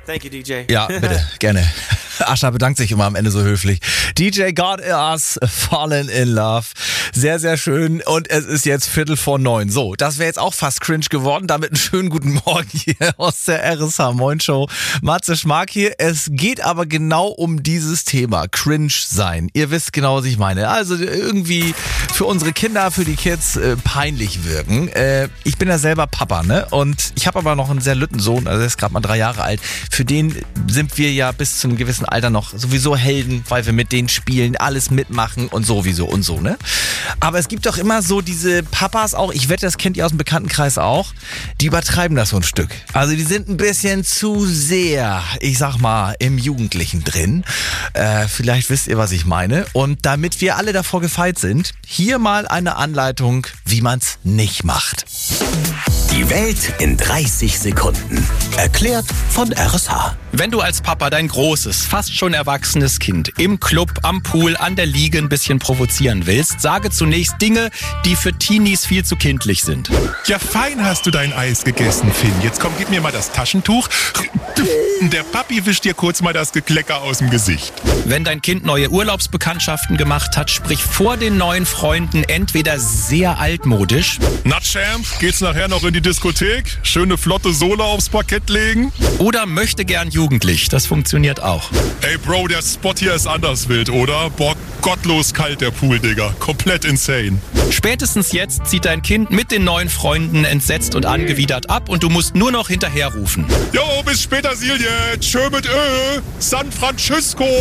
Thank you, DJ. Ja, bitte, gerne. Ascha bedankt sich immer am Ende so höflich. DJ Got Us, Fallen in Love. Sehr, sehr schön. Und es ist jetzt 8:45. So, das wäre jetzt auch fast cringe geworden. Damit einen schönen guten Morgen hier aus der RSH Moin Show. Matze Schmark hier. Es geht aber genau um dieses Thema. Cringe sein. Ihr wisst genau, was ich meine. Also irgendwie für unsere Kinder, für die Kids peinlich wirken. Ich bin ja selber Papa, ne? Und ich habe aber noch einen sehr lütten Sohn. Also der ist gerade mal 3 Jahre alt. Für den sind wir ja bis zu einem gewissen Alter noch sowieso Helden, weil wir mit denen spielen, alles mitmachen und sowieso und so, ne? Aber es gibt doch immer so diese Papas auch, ich wette, das kennt ihr aus dem Bekanntenkreis auch, die übertreiben das so ein Stück. Also die sind ein bisschen zu sehr, ich sag mal, im Jugendlichen drin. Vielleicht wisst ihr, was ich meine. Und damit wir alle davor gefeit sind, hier mal eine Anleitung, wie man's nicht macht. Die Welt in 30 Sekunden. Erklärt von RSH. Wenn du als Papa dein großes, fast schon erwachsenes Kind im Club, am Pool, an der Liege ein bisschen provozieren willst, sage zunächst Dinge, die für Teenies viel zu kindlich sind. Ja, fein hast du dein Eis gegessen, Finn. Jetzt komm, gib mir mal das Taschentuch. Der Papi wischt dir kurz mal das Geklecker aus dem Gesicht. Wenn dein Kind neue Urlaubsbekanntschaften gemacht hat, sprich vor den neuen Freunden entweder sehr altmodisch. Na, Champ, geht's nachher noch in die Diskothek? Schöne flotte Sohle aufs Parkett legen? Oder möchte gern jugendlich. Das funktioniert auch. Ey, Bro, der Spot hier ist anders wild, oder? Boah, gottlos kalt der Pool, Digga. Komplett insane. Spätestens jetzt zieht dein Kind mit den neuen Freunden entsetzt und angewidert ab und du musst nur noch hinterherrufen. Jo, bis später, Silje. Tschö mit San Francisco.